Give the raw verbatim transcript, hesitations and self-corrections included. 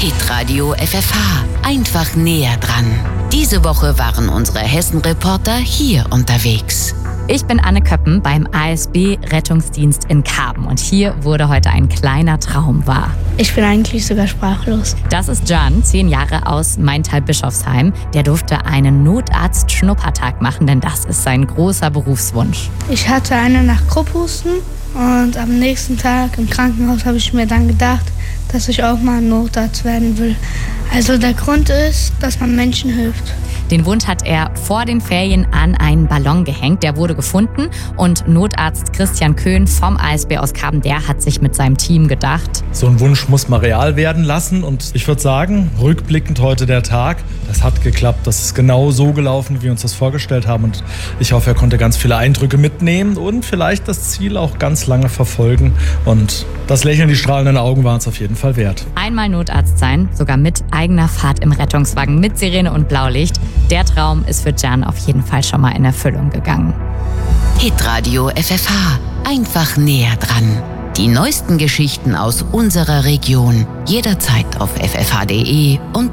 Hitradio F F H. Einfach näher dran. Diese Woche waren unsere Hessen-Reporter hier unterwegs. Ich bin Anne Köppen beim A S B-Rettungsdienst in Karben und hier wurde heute ein kleiner Traum wahr. Ich bin eigentlich sogar sprachlos. Das ist Can, zehn Jahre aus Maintal-Bischofsheim. Der durfte einen Notarzt-Schnuppertag machen, denn das ist sein großer Berufswunsch. Ich hatte eine Nacht Krupphusten und am nächsten Tag im Krankenhaus habe ich mir dann gedacht, dass ich auch mal Notarzt werden will. Also der Grund ist, dass man Menschen hilft. Den Wunsch hat er vor den Ferien an einen Ballon gehängt. Der wurde gefunden und Notarzt Christian Köhn vom A S B aus Karben, der hat sich mit seinem Team gedacht: So ein Wunsch muss man real werden lassen und ich würde sagen, rückblickend heute der Tag, das hat geklappt. Das ist genau so gelaufen, wie wir uns das vorgestellt haben und ich hoffe, er konnte ganz viele Eindrücke mitnehmen und vielleicht das Ziel auch ganz lange verfolgen und das Lächeln, die strahlenden Augen waren es auf jeden Fall wert. Einmal Notarzt sein, sogar mit eigener Fahrt im Rettungswagen mit Sirene und Blaulicht. Der Traum ist für Can auf jeden Fall schon mal in Erfüllung gegangen. Hitradio F F H. Einfach näher dran. Die neuesten Geschichten aus unserer Region. Jederzeit auf f f h punkt d e und